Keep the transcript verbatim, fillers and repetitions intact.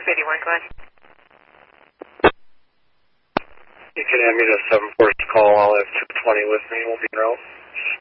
eighty-one, go ahead. You can hand me the seven four call. I'll have two twenty with me. We'll be in route.